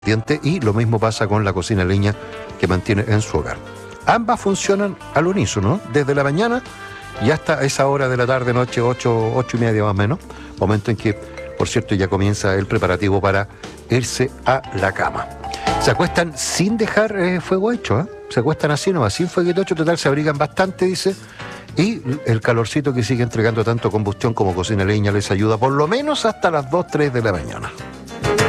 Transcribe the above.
y lo mismo pasa con la cocina a leña que mantiene en su hogar. Ambas funcionan al unísono, desde la mañana y hasta esa hora de la tarde, noche, 8:30 más o menos, momento en que, por cierto, ya comienza el preparativo para irse a la cama. Se acuestan sin dejar fuego hecho, ¿eh? Se acuestan así nomás, sin fueguito hecho, total, se abrigan bastante, dice, y el calorcito que sigue entregando tanto combustión como cocina a leña les ayuda por lo menos hasta las 2, 3 de la mañana.